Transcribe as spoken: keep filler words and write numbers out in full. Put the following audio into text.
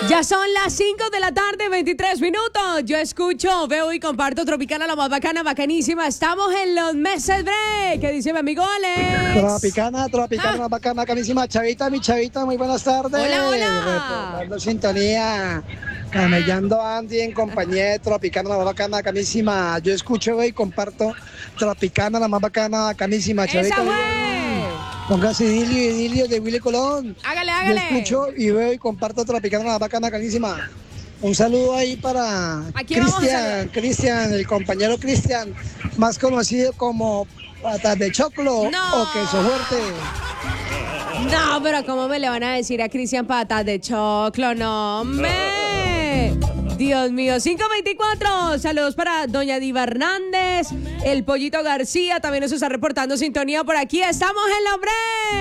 Ya son las cinco de la tarde, veintitrés minutos. Yo escucho, veo y comparto Tropicana, la más bacana, bacanísima. Estamos en los meses break. ¿Qué dice mi amigo Alex? Tropicana, Tropicana, Ah. más bacana, bacanísima. Chavita, mi chavita, muy buenas tardes. Hola, hola. Reportando sintonía. Camellando Andy en compañía de Tropicana, la más bacana, bacanísima. Yo escucho y comparto Tropicana, la más bacana, bacanísima. ¡Esa Chavita, fue! póngase idilio y idilio de Willy Colón. Hágale, Yo hágale. escucho y veo y comparto Tropicana, la más bacana, bacanísima. Un saludo ahí para ¿A quién vamos a Cristian, saludar? Cristian, el compañero Cristian, más conocido como Patas de Choclo No. o Queso Fuerte. No, pero ¿cómo me le van a decir a Cristian patas de choclo? No, hombre. Dios mío, cinco veinticuatro. Saludos para doña Diva Hernández, el Pollito García, también nos está reportando sintonía por aquí. Estamos en la break.